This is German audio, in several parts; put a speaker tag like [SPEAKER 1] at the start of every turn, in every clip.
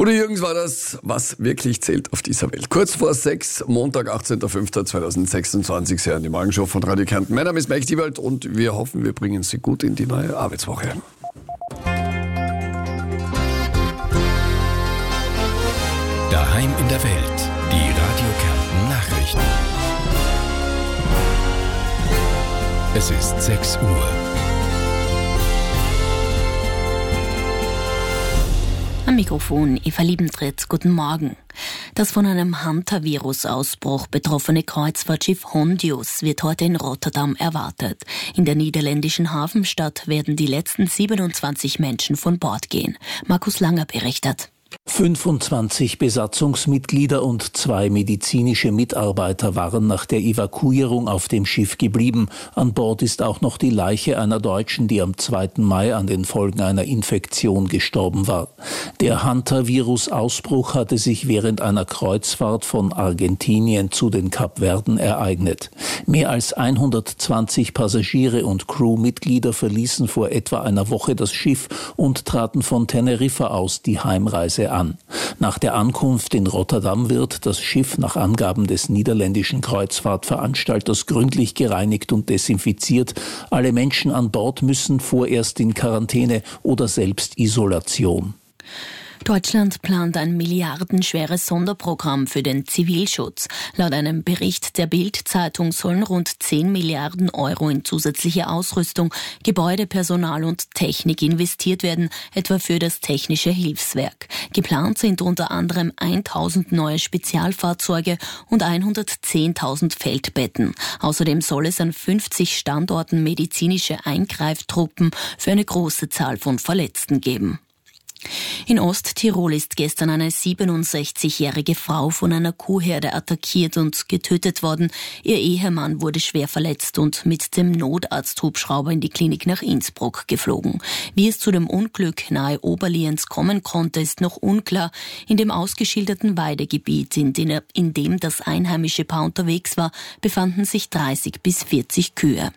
[SPEAKER 1] Udo Jürgens war das, was wirklich zählt auf dieser Welt. Kurz vor 6, Montag, 18.05.2026, sehr an die Morgenshow von Radio Kärnten. Mein Name ist Mike Diewald und wir hoffen, wir bringen Sie gut in die neue Arbeitswoche.
[SPEAKER 2] Daheim in der Welt, die Radio Kärnten Nachrichten. Es ist 6 Uhr.
[SPEAKER 3] Am Mikrofon Eva Liebentritt, guten Morgen. Das von einem Hantavirus-Ausbruch betroffene Kreuzfahrtschiff Hondius wird heute in Rotterdam erwartet. In der niederländischen Hafenstadt werden die letzten 27 Menschen von Bord gehen. Markus Langer berichtet.
[SPEAKER 4] 25 Besatzungsmitglieder und 2 medizinische Mitarbeiter waren nach der Evakuierung auf dem Schiff geblieben. An Bord ist auch noch die Leiche einer Deutschen, die am 2. Mai an den Folgen einer Infektion gestorben war. Der Hantavirus-Ausbruch hatte sich während einer Kreuzfahrt von Argentinien zu den Kapverden ereignet. Mehr als 120 Passagiere und Crewmitglieder verließen vor etwa einer Woche das Schiff und traten von Teneriffa aus die Heimreise an. Nach der Ankunft in Rotterdam wird das Schiff nach Angaben des niederländischen Kreuzfahrtveranstalters gründlich gereinigt und desinfiziert. Alle Menschen an Bord müssen vorerst in Quarantäne oder Selbstisolation.
[SPEAKER 3] Deutschland plant ein milliardenschweres Sonderprogramm für den Zivilschutz. Laut einem Bericht der Bild-Zeitung sollen rund 10 Milliarden Euro in zusätzliche Ausrüstung, Gebäude, Personal und Technik investiert werden, etwa für das Technische Hilfswerk. Geplant sind unter anderem 1000 neue Spezialfahrzeuge und 110.000 Feldbetten. Außerdem soll es an 50 Standorten medizinische Eingreiftruppen für eine große Zahl von Verletzten geben. In Osttirol ist gestern eine 67-jährige Frau von einer Kuhherde attackiert und getötet worden. Ihr Ehemann wurde schwer verletzt und mit dem Notarzthubschrauber in die Klinik nach Innsbruck geflogen. Wie es zu dem Unglück nahe Oberlienz kommen konnte, ist noch unklar. In dem ausgeschilderten Weidegebiet, in dem das einheimische Paar unterwegs war, befanden sich 30 bis 40 Kühe.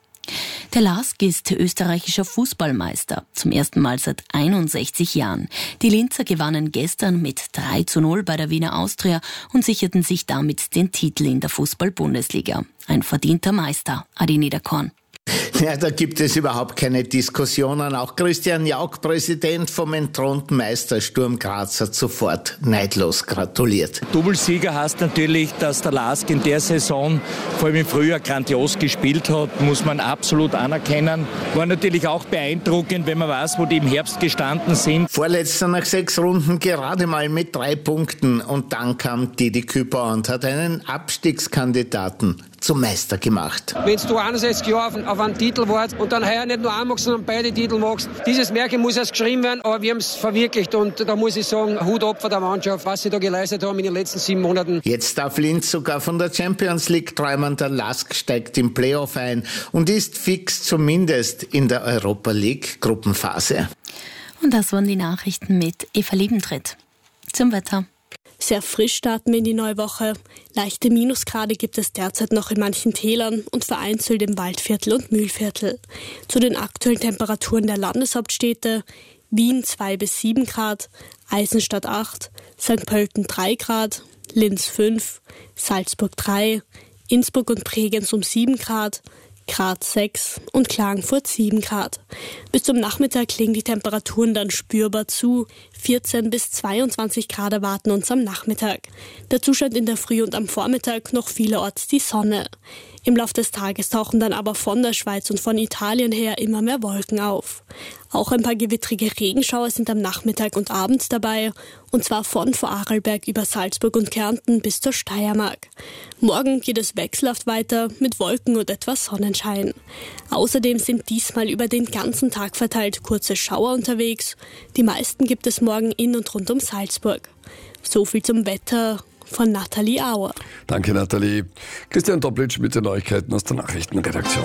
[SPEAKER 3] Der LASK ist österreichischer Fußballmeister, zum ersten Mal seit 61 Jahren. Die Linzer gewannen gestern mit 3:0 bei der Wiener Austria und sicherten sich damit den Titel in der Fußball-Bundesliga. Ein verdienter Meister, Adi Niederkorn.
[SPEAKER 5] Ja, da gibt es überhaupt keine Diskussionen. Auch Christian Jauch, Präsident vom entthronten Meister Sturm Graz, hat sofort neidlos gratuliert.
[SPEAKER 6] Doublesieger heißt natürlich, dass der LASK in der Saison, vor allem im Frühjahr, grandios gespielt hat, muss man absolut anerkennen. War natürlich auch beeindruckend, wenn man weiß, wo die im Herbst gestanden sind.
[SPEAKER 5] Vorletzter nach 6 Runden gerade mal mit 3 Punkten. Und dann kam Didi Küper und hat einen Abstiegskandidaten zum Meister gemacht.
[SPEAKER 7] Wenn du 61 Jahre auf einen Titel warst und dann heuer nicht nur einen magst, sondern beide Titel magst, dieses Märchen muss erst geschrieben werden, aber wir haben es verwirklicht und da muss ich sagen, Hut ab von der Mannschaft, was sie da geleistet haben in den letzten 7 Monaten. Jetzt darf Linz sogar von der Champions League träumen, der LASK steigt im Playoff ein und ist fix zumindest in der Europa League Gruppenphase.
[SPEAKER 3] Und das waren die Nachrichten mit Eva Liebentritt. Zum Wetter.
[SPEAKER 8] Sehr frisch starten wir in die neue Woche. Leichte Minusgrade gibt es derzeit noch in manchen Tälern und vereinzelt im Waldviertel und Mühlviertel. Zu den aktuellen Temperaturen der Landeshauptstädte: Wien 2 bis 7 Grad, Eisenstadt 8, St. Pölten 3 Grad, Linz 5, Salzburg 3, Innsbruck und Bregenz um 7 Grad, Graz 6 und Klagenfurt 7 Grad. Bis zum Nachmittag legen die Temperaturen dann spürbar zu. 14 bis 22 Grad erwarten uns am Nachmittag. Dazu scheint in der Früh und am Vormittag noch vielerorts die Sonne. Im Laufe des Tages tauchen dann aber von der Schweiz und von Italien her immer mehr Wolken auf. Auch ein paar gewittrige Regenschauer sind am Nachmittag und Abend dabei, und zwar von Vorarlberg über Salzburg und Kärnten bis zur Steiermark. Morgen geht es wechselhaft weiter mit Wolken und etwas Sonnenschein. Außerdem sind diesmal über den ganzen Tag verteilt kurze Schauer unterwegs. Die meisten gibt es morgen in und rund um Salzburg. So viel zum Wetter von Nathalie Auer.
[SPEAKER 1] Danke, Nathalie. Christian Doblitsch mit den Neuigkeiten aus der Nachrichtenredaktion.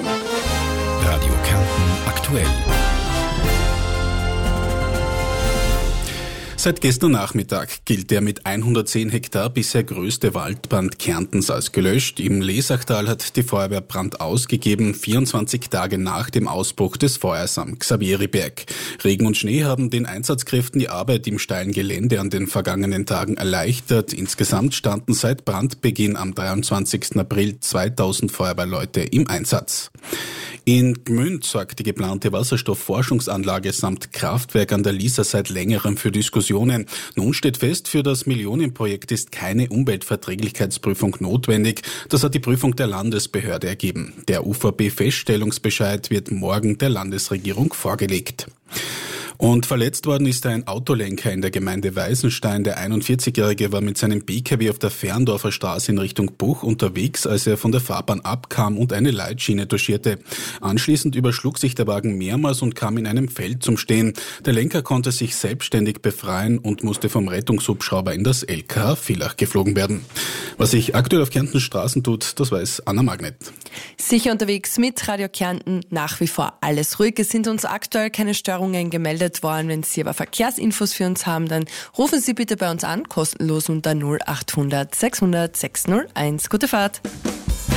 [SPEAKER 2] Radio Kärnten aktuell.
[SPEAKER 9] Seit gestern Nachmittag gilt der mit 110 Hektar bisher größte Waldbrand Kärntens als gelöscht. Im Lesachtal hat die Feuerwehr Brand ausgegeben, 24 Tage nach dem Ausbruch des Feuers am Xaveriberg. Regen und Schnee haben den Einsatzkräften die Arbeit im steilen Gelände an den vergangenen Tagen erleichtert. Insgesamt standen seit Brandbeginn am 23. April 2000 Feuerwehrleute im Einsatz. In Gmünd sorgt die geplante Wasserstoffforschungsanlage samt Kraftwerk an der Lisa seit längerem für Diskussionen. Nun steht fest, für das Millionenprojekt ist keine Umweltverträglichkeitsprüfung notwendig. Das hat die Prüfung der Landesbehörde ergeben. Der UVP-Feststellungsbescheid wird morgen der Landesregierung vorgelegt. Und verletzt worden ist ein Autolenker in der Gemeinde Weißenstein. Der 41-Jährige war mit seinem PKW auf der Ferndorfer Straße in Richtung Buch unterwegs, als er von der Fahrbahn abkam und eine Leitschiene touchierte. Anschließend überschlug sich der Wagen mehrmals und kam in einem Feld zum Stehen. Der Lenker konnte sich selbstständig befreien und musste vom Rettungshubschrauber in das LKH Villach geflogen werden. Was sich aktuell auf Kärntens Straßen tut, das weiß Anna Magnet.
[SPEAKER 10] Sicher unterwegs mit Radio Kärnten, nach wie vor alles ruhig. Es sind uns aktuell keine Störungen gemeldet worden. Wenn Sie aber Verkehrsinfos für uns haben, dann rufen Sie bitte bei uns an, kostenlos unter 0800 600 601. Gute Fahrt!